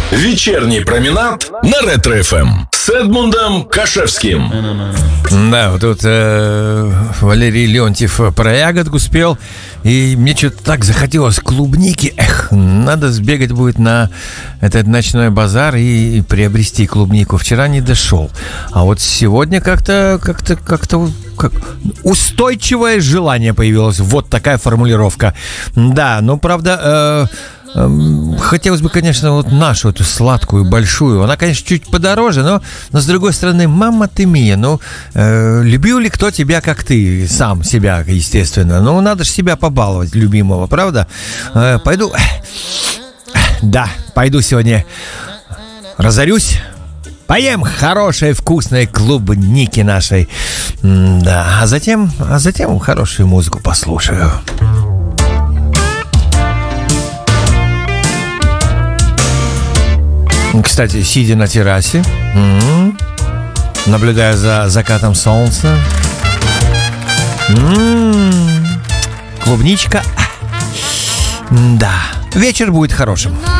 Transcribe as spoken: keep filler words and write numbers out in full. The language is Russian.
Вечерний променад на Ретро-эф эм с Эдмундом Кашевским. Да, вот тут э, Валерий Леонтьев про ягодку спел, и мне что-то так захотелось клубники. Эх, надо сбегать будет на этот ночной базар и, и приобрести клубнику. Вчера не дошел, а вот сегодня как-то, как-то, как-то как устойчивое желание появилось. Вот такая формулировка. Да, ну правда. Э, Хотелось бы, конечно, вот нашу эту сладкую, большую. Она, конечно, чуть подороже, но, но с другой стороны, мама ты мия, ну, э, любил ли кто тебя, как ты, сам себя, естественно. Ну, надо же себя побаловать, любимого, правда? Э, пойду, да, пойду сегодня разорюсь, поем хорошей, вкусной клубники нашей, да, а затем, а затем хорошую музыку послушаю. Кстати, сидя на террасе, м-м, наблюдая за закатом солнца, м-м, клубничка, да, вечер будет хорошим.